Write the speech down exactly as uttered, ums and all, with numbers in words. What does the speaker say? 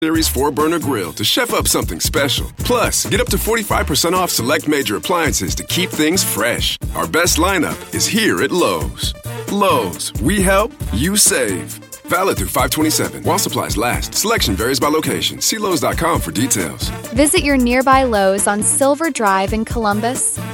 Series four burner grill to chef up something special. Plus, get up to forty-five percent off select major appliances to keep things fresh. Our best lineup is here at Lowe's. Lowe's, we help, you save. Valid through five twenty-seven while supplies last. Selection varies by location. See Lowe's dot com for details. Visit your nearby Lowe's on Silver Drive in Columbus,